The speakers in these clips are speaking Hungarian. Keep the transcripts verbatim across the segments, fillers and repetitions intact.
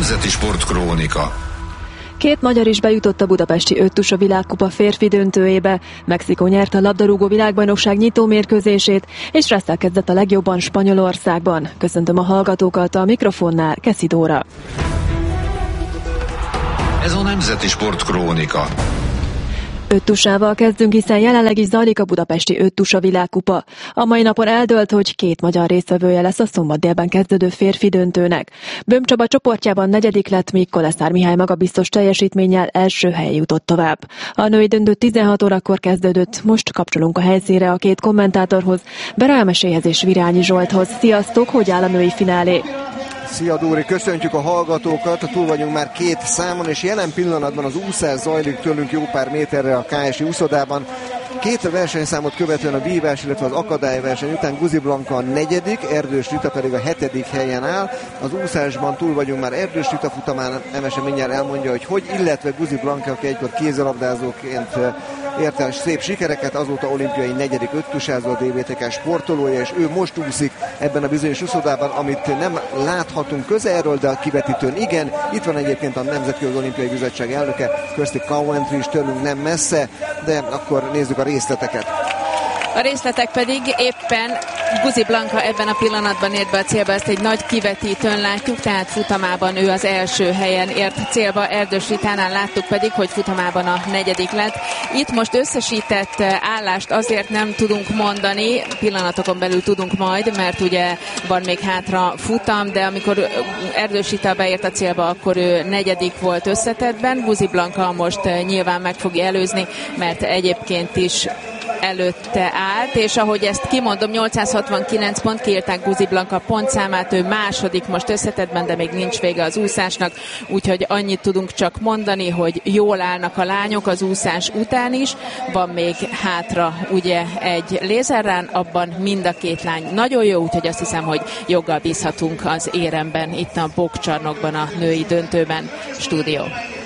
Nemzeti Sportkrónika. Két magyar is bejutott a budapesti öttusa világkupa férfi döntőjébe. Mexikó nyerte a labdarúgó világbajnokság nyitó mérkőzését, és reszelkedett a legjobban Spanyolországban. Köszöntöm a hallgatókat, a mikrofonnál Keszi Dóra. Ez a Nemzeti Sportkrónika. Öttusával kezdünk, hiszen jelenleg is zajlik a budapesti öttusa világkupa. A mai napon eldőlt, hogy két magyar résztvevője lesz a szombat délben kezdődő férfi döntőnek. Böhm Csaba csoportjában negyedik lett, míg Koleszár Mihály magabiztos teljesítménnyel első helyen jutott tovább. A női döntő tizenhat órakor kezdődött, most kapcsolunk a helyszínre a két kommentátorhoz, Bera Elmeséhez és Virányi Zsolthoz. Sziasztok, hogy áll a női finálé? Szia Dóri, köszöntjük a hallgatókat, túl vagyunk már két számon, és jelen pillanatban az úszás zajlik tőlünk jó pár méterre a ká es i úszodában. Két versenyszámot követően a vívás, illetve az akadályverseny után Guzi Blanka a negyedik, Erdős Rita pedig a hetedik helyen áll. Az úszásban túl vagyunk már Erdős Rita futamán, Emese mindjárt elmondja, hogy hogy, illetve Guzi Blanka, aki egykor kézilabdázóként ért el szép sikereket, azóta olimpiai negyedik öttusázó, a dé vé té ká sportolója, és ő most úszik ebben a bizonyos úszodában, amit nem láthatunk közelről, de a kivetítőn igen. Itt van egyébként a Nemzetközi Olimpiai Bizottság elnöke, Kirsty Coventry is tőlünk nem messze, de akkor nézzük a részleteket. A részletek pedig éppen Guzi Blanka ebben a pillanatban ért be a célba, ezt egy nagy kivetítőn látjuk, tehát futamában ő az első helyen ért célba, Erdős Ritánál láttuk pedig, hogy futamában a negyedik lett. Itt most összesített állást azért nem tudunk mondani, pillanatokon belül tudunk majd, mert ugye van még hátra futam, de amikor Erdős Rita beért a célba, akkor ő negyedik volt összetettben, Guzi Blanka most nyilván meg fogja előzni, mert egyébként is előtte állt, és ahogy ezt kimondom, nyolcszázhatvankilenc pont, kiírták Guzi Blanka pontszámát, ő második most összetettben, de még nincs vége az úszásnak, úgyhogy annyit tudunk csak mondani, hogy jól állnak a lányok az úszás után is, van még hátra ugye egy lézerrán, abban mind a két lány nagyon jó, úgyhogy azt hiszem, hogy joggal bízhatunk az éremben, itt a boxcsarnokban, a női döntőben. Stúdió.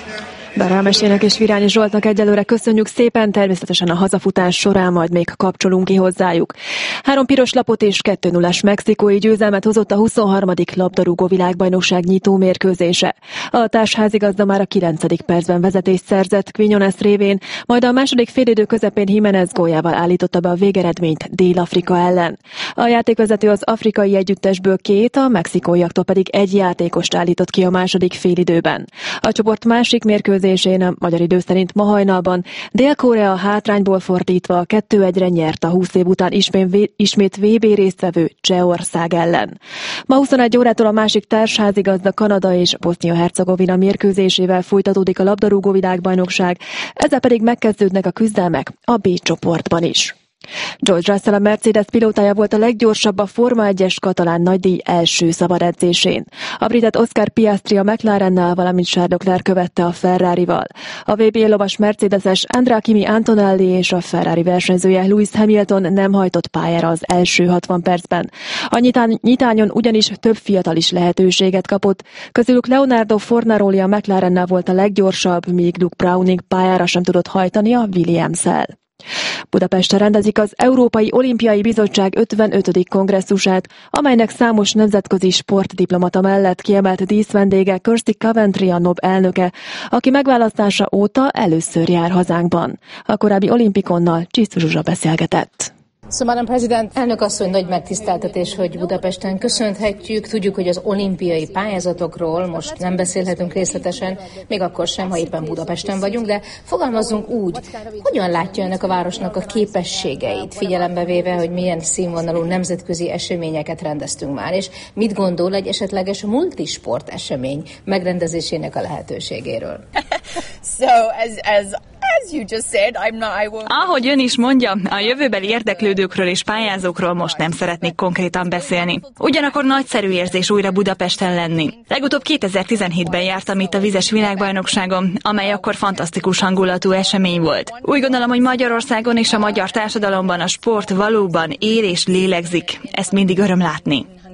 Bera Elmesének és Virányi Zsoltnak egyelőre köszönjük szépen, természetesen a hazafutás során majd még kapcsolunk ki hozzájuk. Három piros lapot és kettő nullás mexikói győzelmet hozott a huszonharmadik labdarúgó világbajnokság nyitó mérkőzése. A társházigazda már a kilencedik percben vezetést szerzett Quiñones révén, majd a második félidő közepén Jiménez góljával állította be a végeredményt Dél-Afrika ellen. A játékvezető az afrikai együttesből két, a mexikóiaktól pedig egy játékost állított ki a második félidőben. A csoport másik mérkőzésén a magyar idő szerint ma hajnalban Dél-Korea hátrányból fordítva kettő egyre nyert a húsz év után ismét vé bé résztvevő Csehország ellen. Ma huszonegy órától a másik társházigazda Kanada és Bosznia-Hercegovina mérkőzésével folytatódik a labdarúgó világbajnokság, ezzel pedig megkezdődnek a küzdelmek a B csoportban is. George Russell, a Mercedes pilótája volt a leggyorsabb a Forma egyes katalán nagydíj első szabad edzésén. A britet Oscar Piastri a McLarennel, valamint Charles Leclerc követte a Ferrarival. A vé bé lovas Mercedeses Andrea Kimi Antonelli és a Ferrari versenyzője Lewis Hamilton nem hajtott pályára az első hatvan percben. A nyitán, nyitányon ugyanis több fiatal is lehetőséget kapott, közülük Leonardo Fornaroli a McLarennel volt a leggyorsabb, míg Luke Browning pályára sem tudott hajtani a Williams-el. Budapesten rendezik az Európai Olimpiai Bizottság ötvenötödik kongresszusát, amelynek számos nemzetközi sportdiplomata mellett kiemelt díszvendége Kirsty Coventry, a NOB elnöke, aki megválasztása óta először jár hazánkban. A korábbi olimpikonnal Csisztus Zsuzsa beszélgetett. So, Madam President, elnök asszony, nagy megtiszteltetés, hogy Budapesten köszönhetjük. Tudjuk, hogy az olimpiai pályázatokról most nem beszélhetünk részletesen, még akkor sem, ha éppen Budapesten vagyunk, de fogalmazzunk úgy, hogyan látja ennek a városnak a képességeit, figyelembe véve, hogy milyen színvonalú nemzetközi eseményeket rendeztünk már, és mit gondol egy esetleges multisport esemény megrendezésének a lehetőségéről? So, as, as... As you just said, I'm not, I won't... Ahogy ön is mondja, a jövőbeli érdeklődőkről és pályázókról most nem szeretnék konkrétan beszélni. Ugyanakkor nagyszerű érzés újra Budapesten lenni. Legutóbb kétezer-tizenhétben jártam itt a vizes világbajnokságon, amely akkor fantasztikus hangulatú esemény volt. Úgy gondolom, hogy Magyarországon és a magyar társadalomban a sport valóban él és lélegzik. Ezt mindig öröm látni.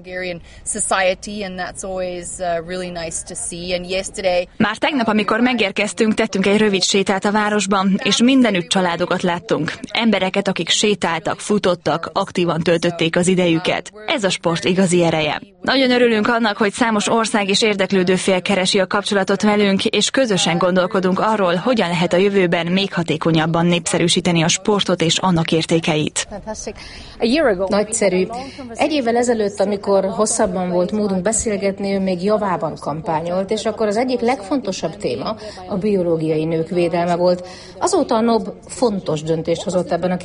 Már tegnap, amikor megérkeztünk, tettünk egy rövid sétát a városban, és mindenütt családokat láttunk. Embereket, akik sétáltak, futottak, aktívan töltötték az idejüket. Ez a sport igazi ereje. Nagyon örülünk annak, hogy számos ország és érdeklődő fél keresi a kapcsolatot velünk, és közösen gondolkodunk arról, hogyan lehet a jövőben még hatékonyabban népszerűsíteni a sportot és annak értékeit. Nagyszerű. Egy évvel ezelőtt, amikor hosszabban volt módunk beszélgetni, ő még javában kampányolt, és akkor az egyik legfontosabb téma a biológiai nők védelme volt. Azóta a NOB fontos döntést hozott ebben a